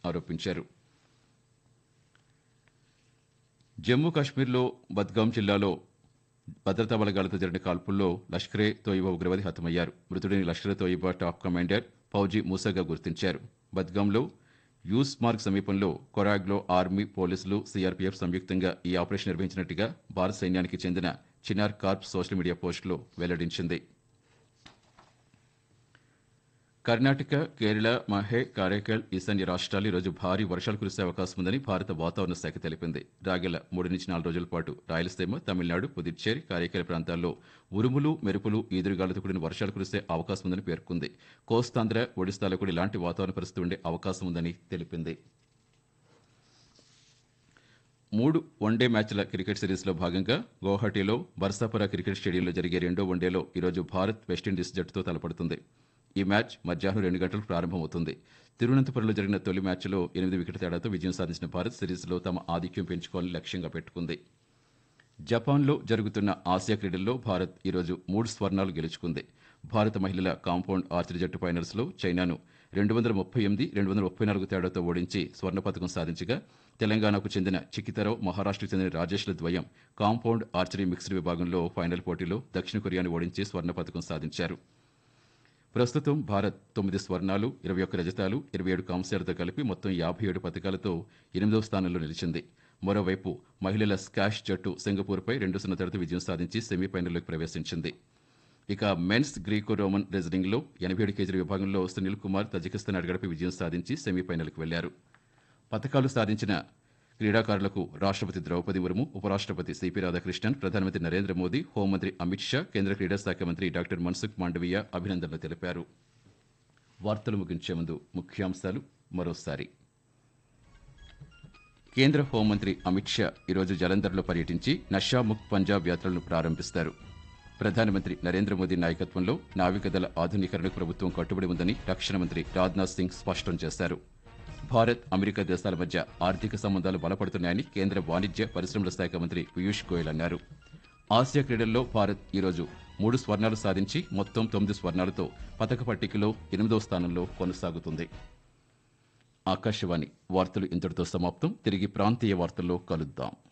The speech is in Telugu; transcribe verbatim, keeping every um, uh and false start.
ఆరోపించారు. జమ్మూ కాశ్మీర్లో బద్గాం జిల్లాలో భద్రతా బలగాలతో జరిగిన కాల్పుల్లో లష్కరే తోయిబా ఉగ్రవాది హతమయ్యారు. మృతుడిని లష్కరే తోయిబా టాప్ కమాండర్ ఫౌజీ మూసాగా గుర్తించారు. బద్గాంలో యూస్ మార్గ్ సమీపంలో కొరాగ్లో ఆర్మీ, పోలీసులు, సీఆర్పీఎఫ్ సంయుక్తంగా ఈ ఆపరేషన్ నిర్వహించినట్టుగా భారత సైన్యానికి చెందిన చినార్ కార్ప్ సోషల్ మీడియా పోస్టులో వెల్లడించింది. కర్ణాటక, కేరళ, మహే, కారైకల్, ఈశాన్య రాష్ట్రాలు ఈరోజు భారీ వర్షాలు కురిసే అవకాశం ఉందని భారత వాతావరణ శాఖ తెలిపింది. రాగల మూడు నుంచి నాలుగు రోజుల పాటు రాయలసీమ, తమిళనాడు, పుదుచ్చేరి, కారైకల్ ప్రాంతాల్లో ఉరుములు, మెరుపులు, ఈదురుగాలులతో కూడిన వర్షాలు కురిసే అవకాశం ఉందని పేర్కొంది. కోస్తాంధ్ర, ఒడిశాలో కూడా ఇలాంటి వాతావరణ పరిస్థితి ఉండే అవకాశం ఉందని తెలిపింది. మూడు వన్డే మ్యాచ్ల క్రికెట్ సిరీస్లో భాగంగా గౌహటిలో బర్సాపుర క్రికెట్ స్టేడియంలో జరిగే రెండో వన్డేలో ఈరోజు భారత్ వెస్టిండీస్ జట్టుతో తలపడుతుంది. ఈ మ్యాచ్ మధ్యాహ్నం రెండు గంటలకు ప్రారంభమవుతుంది. తిరువనంతపురంలో జరిగిన తొలి మ్యాచ్లో ఎనిమిది వికెట్ల తేడాతో విజయం సాధించిన భారత్ సిరీస్లో తమ ఆధిక్యం పెంచుకోవాలని లక్ష్యంగా పెట్టుకుంది. జపాన్లో జరుగుతున్న ఆసియా క్రీడల్లో భారత్ ఈరోజు మూడు స్వర్ణాలు గెలుచుకుంది. భారత మహిళల కాంపౌండ్ ఆర్చరీ జట్టు ఫైనల్స్లో చైనాను రెండు వందల ముప్పై ఎనిమిది రెండు వందల ముప్పై నాలుగు తేడాతో ఓడించి స్వర్ణ పథకం సాధించగా, తెలంగాణకు చెందిన చికితరావు, మహారాష్ట్రకు చెందిన రాజేష్ల ద్వయం కాంపౌండ్ ఆర్చరీ మిక్స్డ్ విభాగంలో ఫైనల్ పోటీలో దక్షిణ కొరియాను ఓడించి స్వర్ణ పథకం సాధించారు. ప్రస్తుతం భారత్ తొమ్మిది స్వర్ణాలు, ఇరవై ఒక్క రజతాలు, ఇరవై ఏడు కాంస్యాలతో కలిపి మొత్తం యాభై ఏడు పథకాలతో ఎనిమిదవ స్థానంలో నిలిచింది. మరోవైపు మహిళల స్కాష్ జట్టు సింగపూర్పై రెండు సున్నా తేడాతో విజయం సాధించి సెమీఫైనల్లోకి ప్రవేశించింది. ఇక మెన్స్ గ్రీకో రోమన్ రెజ్లింగ్లో ఎనభై ఏడు కేజీల విభాగంలో సునీల్ కుమార్ తజికిస్తాన్ అడగడపై విజయం సాధించి సెమీఫైనల్కి వెళ్లారు. పథకాలు సాధించిన క్రీడాకారులకు రాష్ట్రపతి ద్రౌపది ముర్ము, ఉపరాష్ట్రపతి సిపి రాధాకృష్ణన్, ప్రధానమంత్రి నరేంద్ర మోదీ, హోంమంత్రి అమిత్ షా, కేంద్ర క్రీడా శాఖ మంత్రి డాక్టర్ మన్సుఖ్ మాండవీయ అభినందనలు తెలిపారు. వార్తలు ముగించే ముందు ముఖ్యాంశాలు మరోసారి. కేంద్ర హోంమంత్రి అమిత్ షా ఈరోజు జలంధర్లో పర్యటించి నషాముక్త్ పంజాబ్ యాత్రలను ప్రారంభిస్తారు. ప్రధానమంత్రి నరేంద్ర మోదీ నాయకత్వంలో నావికాదళ ఆధునీకరణకు ప్రభుత్వం కట్టుబడి ఉందని రక్షణ మంత్రి రాజ్నాథ్ సింగ్ స్పష్టం చేశారు. భారత్, అమెరికా దేశాల మధ్య ఆర్థిక సంబంధాలు బలపడుతున్నాయని కేంద్ర వాణిజ్య, పరిశ్రమల శాఖ మంత్రి పీయూష్ గోయల్ అన్నారు. ఆసియా క్రీడల్లో భారత్ ఈరోజు మూడు స్వర్ణాలు సాధించి మొత్తం తొమ్మిది స్వర్ణాలతో పతక పట్టికలో ఎనిమిదవ స్థానంలో కొనసాగుతుంది. ఆకాశవాణి వార్తలు ఇంతటితో సమాప్తం. తిరిగి ప్రాంతీయ వార్తల్లో కలుద్దాం.